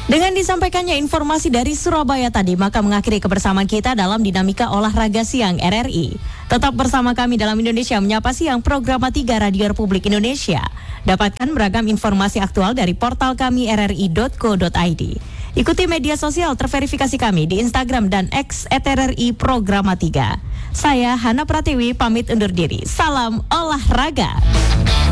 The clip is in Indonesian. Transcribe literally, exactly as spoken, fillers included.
Dengan disampaikannya informasi dari Surabaya tadi, maka mengakhiri kebersamaan kita dalam Dinamika Olahraga Siang R R I. Tetap bersama kami dalam Indonesia Menyapa Siang, program tiga Radio Republik Indonesia. Dapatkan beragam informasi aktual dari portal kami r r i dot co dot i d. Ikuti media sosial terverifikasi kami di Instagram dan X at R R I Programa tiga. Saya Hana Pratiwi pamit undur diri. Salam olahraga.